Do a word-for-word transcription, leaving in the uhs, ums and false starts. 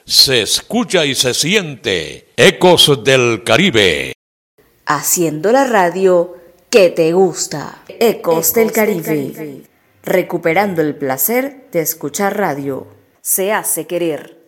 Se escucha y se siente Ecos del Caribe. Haciendo la radio que te gusta. Ecos, Ecos del, Caribe. del Caribe. Recuperando el placer de escuchar radio. Se hace querer.